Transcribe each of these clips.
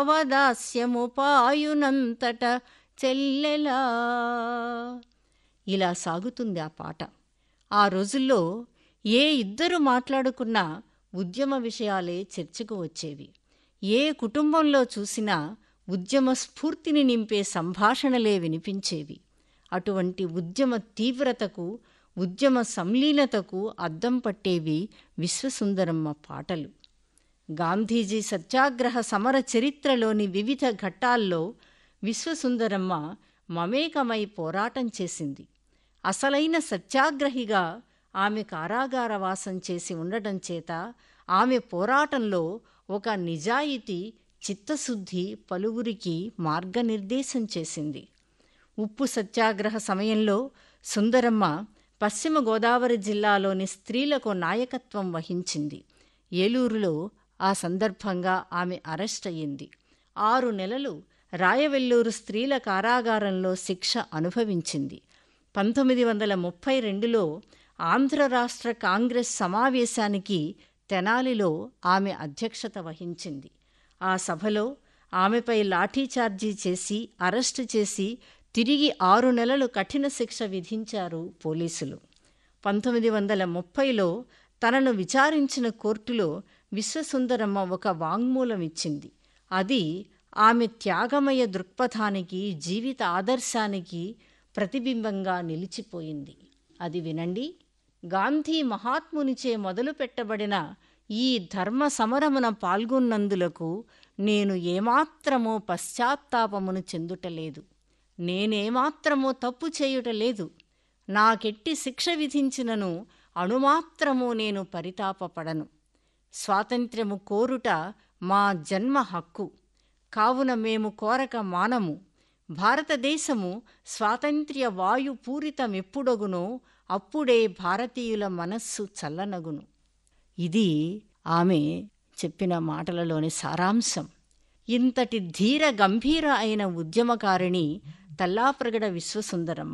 అవదాస్యము పాయునంతట చెల్లెలా. ఇలా సాగుతుంది ఆ పాట. ఆ రోజుల్లో ఏ ఇద్దరు మాట్లాడుకున్నా ఉద్యమ విషయాలే చర్చకు వచ్చేవి. ఏ కుటుంబంలో చూసినా ఉద్యమ స్ఫూర్తిని నింపే సంభాషణలే వినిపించేవి. అటువంటి ఉద్యమ తీవ్రతకు, ఉద్యమ సంలీనతకు అద్దం పట్టేవి విశ్వసుందరమ్మ పాటలు. గాంధీజీ సత్యాగ్రహ సమర చరిత్రలోని వివిధ ఘట్టాల్లో విశ్వసుందరమ్మ మమేకమై పోరాటం చేసింది. అసలైన సత్యాగ్రహిగా ఆమె కారాగారవాసం చేసి ఉండటం చేత ఆమె పోరాటంలో ఒక నిజాయితీ, చిత్తశుద్ధి పలువురికి మార్గనిర్దేశం చేసింది. ఉప్పు సత్యాగ్రహ సమయంలో సుందరమ్మ పశ్చిమ గోదావరి జిల్లాలోని స్త్రీలకు నాయకత్వం వహించింది. ఏలూరులో ఆ సందర్భంగా ఆమె అరెస్ట్ అయ్యింది. 6 నెలలు రాయవెల్లూరు స్త్రీల కారాగారంలో శిక్ష అనుభవించింది. 1932లో ఆంధ్ర రాష్ట్ర కాంగ్రెస్ సమావేశానికి తెనాలిలో ఆమె అధ్యక్షత వహించింది. ఆ సభలో ఆమెపై లాఠీచార్జీ చేసి అరెస్టు చేసి తిరిగి 6 నెలలు కఠిన శిక్ష విధించారు పోలీసులు. 1930లో తనను విచారించిన కోర్టులో విశ్వసుందరమ్మ ఒక వాంగ్మూలం ఇచ్చింది. అది ఆమె త్యాగమయ దృక్పథానికి, జీవిత ఆదర్శానికి ప్రతిబింబంగా నిలిచిపోయింది. అది వినండి. గాంధీ మహాత్మునిచే మొదలుపెట్టబడిన ఈ ధర్మ సమరమున పాల్గొన్నందులకు నేను ఏమాత్రమో పశ్చాత్తాపమును చెందుటలేదు. నేనేమాత్రమో తప్పు చేయుటలేదు. నాకెట్టి శిక్ష విధించినను అణుమాత్రము నేను పరితాపపడను. స్వాతంత్ర్యము కోరుట మా జన్మ హక్కు. కావున మేము కోరక మానము. భారతదేశము స్వాతంత్ర్య వాయు పూరితమెప్పుడగునో అప్పుడే భారతీయుల మనస్సు చల్లనగును. ఇది ఆమె చెప్పిన మాటలలోని సారాంశం. ఇంతటి ధీర గంభీర అయిన ఉద్యమకారిణి తల్లాప్రగడ విశ్వసుందరమ్మ.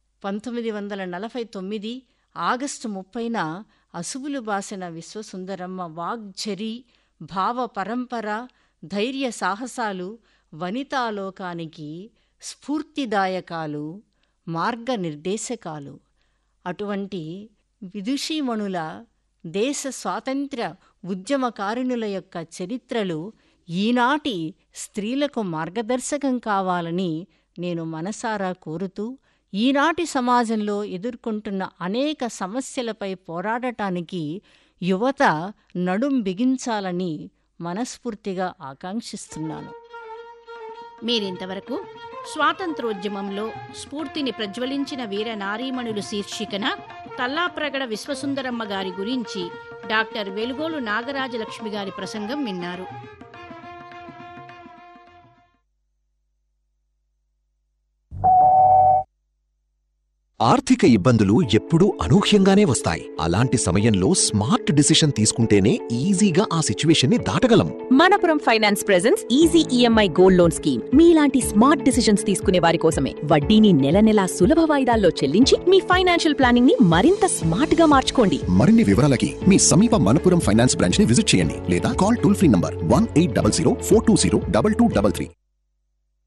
1949 ఆగస్టు 30న అసువులు బాసిన విశ్వసుందరమ్మ వాగ్ఝరి, భావ పరంపర, ధైర్య సాహసాలు వనితాలోకానికి స్ఫూర్తిదాయకాలు, మార్గనిర్దేశకాలు. అటువంటి విదుషీమణుల, దేశ స్వాతంత్ర్య ఉద్యమకారిణుల యొక్క చరిత్రలు ఈనాటి స్త్రీలకు మార్గదర్శకం కావాలని నేను మనసారా కోరుతూ, ఈనాటి సమాజంలో ఎదుర్కొంటున్న అనేక సమస్యలపై పోరాడటానికి యువత నడుం బిగించాలని మనస్ఫూర్తిగా ఆకాంక్షిస్తున్నాను. మీరింతవరకు స్వాతంత్రోద్యమంలో స్ఫూర్తిని ప్రజ్వలించిన వీర నారీమణులు శీర్షికన తల్లాప్రగడ విశ్వసుందరమ్మ గారి గురించి డాక్టర్ వెలుగోలు నాగరాజలక్ష్మి గారి ప్రసంగం విన్నారు. ఆర్థిక ఇబ్బందులు ఎప్పుడూ అనూహ్యంగానే వస్తాయి. అలాంటి సమయంలో స్మార్ట్ డిసిషన్ తీసుకుంటేనే ఈజీగా ఆ సిచ్యువేషన్ ని దాటగలం. Manappuram finance presents easy EMI gold loan scheme. మీలాంటి స్మార్ట్ డిసిషన్స్ తీసుకునే వారి కోసమే. వడ్డీని నెల నెలా సులభ వాయిదాల్లో చెల్లించి మీ ఫైనాన్షియల్ ప్లానింగ్ ని మరింత స్మార్ట్ గా మార్చుకోండి. మరిన్ని వివరాలకి మీ సమీప మనపురం ఫైనాన్స్ బ్రాంచ్ ని విజిట్ చేయండి లేదా కాల్ టోల్ ఫ్రీ నంబర్ 1800 420 2233.